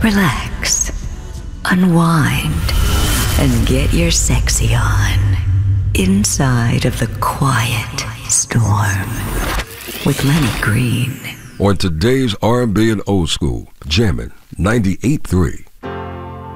relax, unwind, and get your sexy on inside of the quiet storm with Lenny Green. On today's R&B and Old School, jamming 98.3